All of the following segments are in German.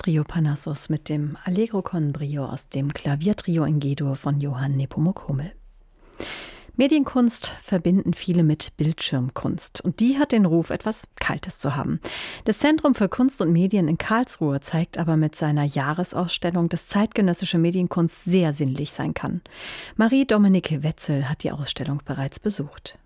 Trio Parnassus mit dem Allegro con Brio aus dem Klaviertrio in G-Dur von Johann Nepomuk Hummel. Medienkunst verbinden viele mit Bildschirmkunst. Und die hat den Ruf, etwas Kaltes zu haben. Das Zentrum für Kunst und Medien in Karlsruhe zeigt aber mit seiner Jahresausstellung, dass zeitgenössische Medienkunst sehr sinnlich sein kann. Marie-Dominique Wetzel hat die Ausstellung bereits besucht.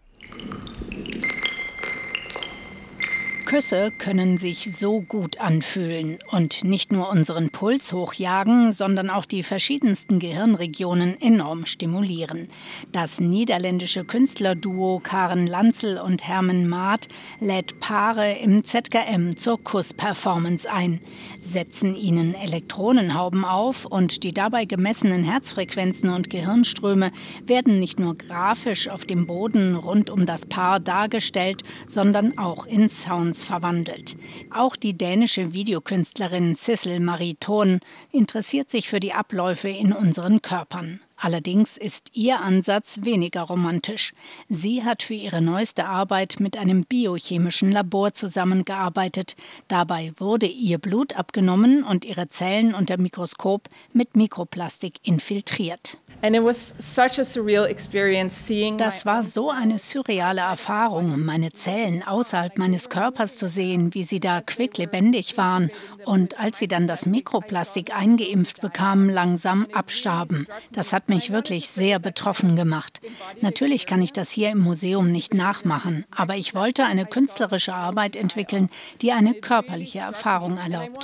Küsse können sich so gut anfühlen und nicht nur unseren Puls hochjagen, sondern auch die verschiedensten Gehirnregionen enorm stimulieren. Das niederländische Künstlerduo Karen Lanzel und Hermen Maat lädt Paare im ZKM zur Kuss-Performance ein, setzen ihnen Elektronenhauben auf und die dabei gemessenen Herzfrequenzen und Gehirnströme werden nicht nur grafisch auf dem Boden rund um das Paar dargestellt, sondern auch in Sounds verwandelt. Auch die dänische Videokünstlerin Sissel Marie Thorn interessiert sich für die Abläufe in unseren Körpern. Allerdings ist ihr Ansatz weniger romantisch. Sie hat für ihre neueste Arbeit mit einem biochemischen Labor zusammengearbeitet. Dabei wurde ihr Blut abgenommen und ihre Zellen unter Mikroskop mit Mikroplastik infiltriert. Das war so eine surreale Erfahrung, meine Zellen außerhalb meines Körpers zu sehen, wie sie da quicklebendig waren und als sie dann das Mikroplastik eingeimpft bekamen, langsam abstarben. Das hat mich wirklich sehr betroffen gemacht. Natürlich kann ich das hier im Museum nicht nachmachen, aber ich wollte eine künstlerische Arbeit entwickeln, die eine körperliche Erfahrung erlaubt.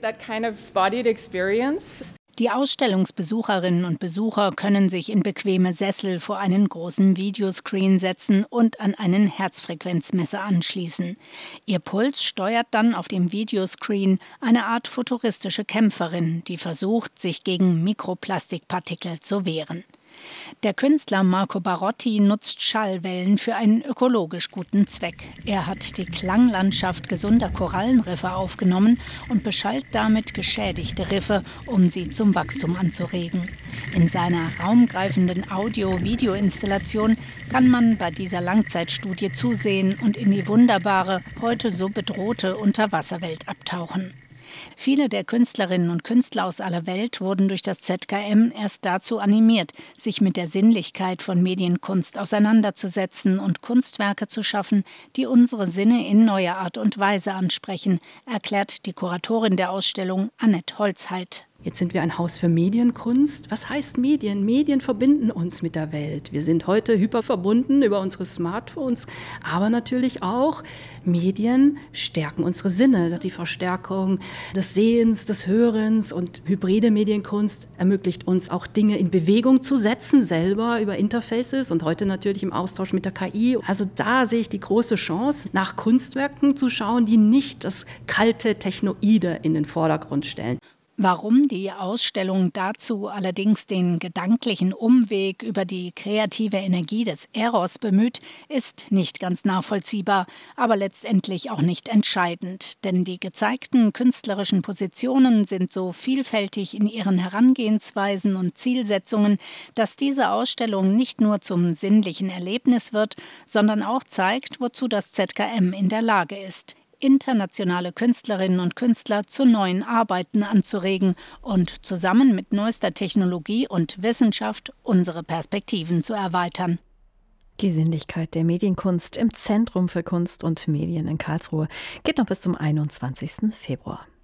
Die Ausstellungsbesucherinnen und Besucher können sich in bequeme Sessel vor einen großen Videoscreen setzen und an einen Herzfrequenzmesser anschließen. Ihr Puls steuert dann auf dem Videoscreen eine Art futuristische Kämpferin, die versucht, sich gegen Mikroplastikpartikel zu wehren. Der Künstler Marco Barotti nutzt Schallwellen für einen ökologisch guten Zweck. Er hat die Klanglandschaft gesunder Korallenriffe aufgenommen und beschallt damit geschädigte Riffe, um sie zum Wachstum anzuregen. In seiner raumgreifenden Audio-Video-Installation kann man bei dieser Langzeitstudie zusehen und in die wunderbare, heute so bedrohte Unterwasserwelt abtauchen. Viele der Künstlerinnen und Künstler aus aller Welt wurden durch das ZKM erst dazu animiert, sich mit der Sinnlichkeit von Medienkunst auseinanderzusetzen und Kunstwerke zu schaffen, die unsere Sinne in neuer Art und Weise ansprechen, erklärt die Kuratorin der Ausstellung Annette Holzheit. Jetzt sind wir ein Haus für Medienkunst. Was heißt Medien? Medien verbinden uns mit der Welt. Wir sind heute hyperverbunden über unsere Smartphones, aber natürlich auch Medien stärken unsere Sinne. Die Verstärkung des Sehens, des Hörens und hybride Medienkunst ermöglicht uns auch Dinge in Bewegung zu setzen, selber über Interfaces und heute natürlich im Austausch mit der KI. Also da sehe ich die große Chance, nach Kunstwerken zu schauen, die nicht das kalte Technoide in den Vordergrund stellen. Warum die Ausstellung dazu allerdings den gedanklichen Umweg über die kreative Energie des Eros bemüht, ist nicht ganz nachvollziehbar, aber letztendlich auch nicht entscheidend. Denn die gezeigten künstlerischen Positionen sind so vielfältig in ihren Herangehensweisen und Zielsetzungen, dass diese Ausstellung nicht nur zum sinnlichen Erlebnis wird, sondern auch zeigt, wozu das ZKM in der Lage ist: internationale Künstlerinnen und Künstler zu neuen Arbeiten anzuregen und zusammen mit neuester Technologie und Wissenschaft unsere Perspektiven zu erweitern. Die Sinnlichkeit der Medienkunst im Zentrum für Kunst und Medien in Karlsruhe geht noch bis zum 21. Februar.